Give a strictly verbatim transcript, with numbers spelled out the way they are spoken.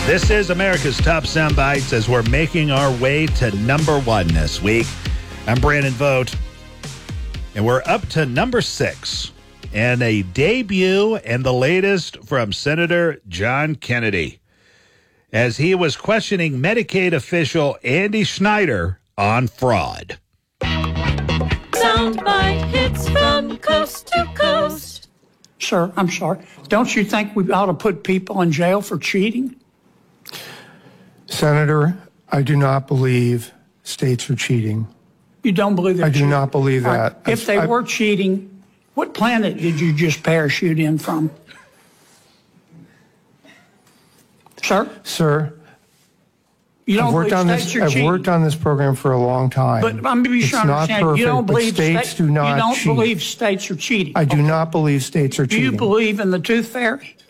This is America's Top Soundbites as we're making our way to number one this week. I'm Brandon Vogt, and we're up to number six, and a debut and the latest from Senator John Kennedy, as he was questioning Medicaid official Andy Schneider on fraud. Soundbite hits from coast to coast. Sir, I'm sorry. Don't you think we ought to put people in jail for cheating? Senator, I do not believe states are cheating. You don't believe they're I do cheating? not believe All that. right. If they I- were cheating, what planet did you just parachute in from? Sir? Sir, You don't I've worked believe on states this. are I've cheating? worked on this program for a long time. But I'm be it's sure to not understand, perfect, you don't but believe states sta- do not You don't cheat. believe states are cheating? I do not believe states are Do cheating. you believe in the tooth fairy?